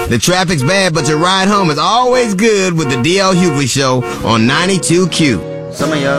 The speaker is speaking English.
The traffic's bad, but your ride home is always good with the DL Hughley Show on 92Q. Some of y'all